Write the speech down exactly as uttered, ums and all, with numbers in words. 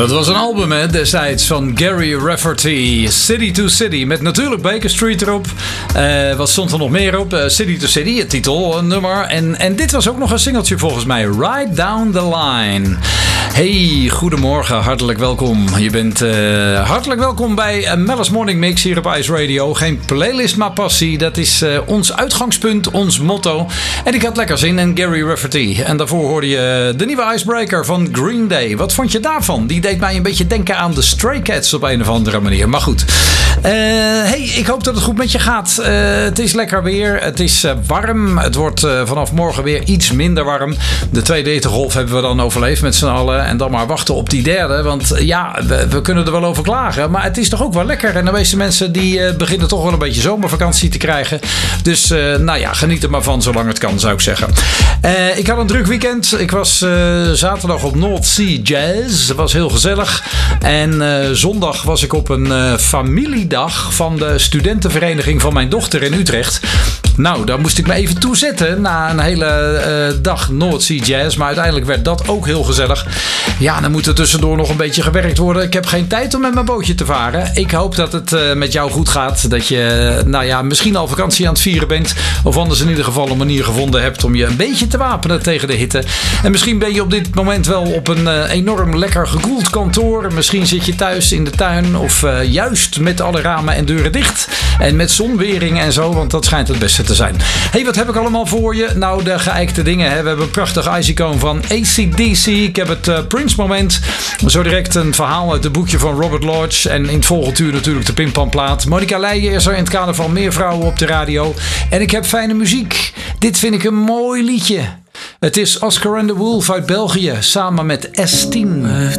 Dat was een album hè, destijds van Gary Rafferty, City to City, met natuurlijk Baker Street erop. Uh, wat stond er nog meer op? Uh, City to City, het titelnummer. En, en dit was ook nog een singeltje volgens mij, Right Down the Line. Hey, goedemorgen, hartelijk welkom. Je bent uh, hartelijk welkom bij uh, Mel's Morning Mix hier op Ice Radio. Geen playlist, maar passie. Dat is uh, ons uitgangspunt, ons motto. En ik had lekker zin in Gary Rafferty. En daarvoor hoorde je de nieuwe Icebreaker van Green Day. Wat vond je daarvan? Die deed mij een beetje denken aan de Stray Cats op een of andere manier. Maar goed. Uh, hey, ik hoop dat het goed met je gaat. Uh, het is lekker weer. Het is uh, warm. Het wordt uh, vanaf morgen weer iets minder warm. De tweede hittegolf hebben we dan overleefd met z'n allen. En dan maar wachten op die derde. Want ja, we, we kunnen er wel over klagen. Maar het is toch ook wel lekker. En de meeste mensen die uh, beginnen toch wel een beetje zomervakantie te krijgen. Dus uh, nou ja, geniet er maar van zolang het kan, zou ik zeggen. Uh, ik had een druk weekend. Ik was uh, zaterdag op North Sea Jazz. Dat was heel gezellig. En uh, zondag was ik op een uh, familiedag van de studentenvereniging van mijn dochter in Utrecht. Nou, daar moest ik me even toe zetten na een hele uh, dag North Sea Jazz. Maar uiteindelijk werd dat ook heel gezellig. Ja, dan moet er tussendoor nog een beetje gewerkt worden. Ik heb geen tijd om met mijn bootje te varen. Ik hoop dat het uh, met jou goed gaat. Dat je, uh, nou ja, misschien al vakantie aan het vieren bent. Of anders in ieder geval een manier gevonden hebt om je een beetje te wapenen tegen de hitte. En misschien ben je op dit moment wel op een uh, enorm lekker gekoeld kantoor. Misschien zit je thuis in de tuin. Of uh, juist met alle ramen en deuren dicht. En met zonwering en zo. Want dat schijnt het beste te zijn. Hey, wat heb ik allemaal voor je? Nou, de geëikte dingen. Hè. We hebben een prachtig ijsicoon van A C D C. Ik heb het uh, Prince moment. Zo direct een verhaal uit het boekje van Robert Lodge. En in het volgende uur natuurlijk de Pimpamplaat. Monica Leijen is er in het kader van Meer Vrouwen op de radio. En ik heb fijne muziek. Dit vind ik een mooi liedje. Het is Oscar and the Wolf uit België. Samen met S tien.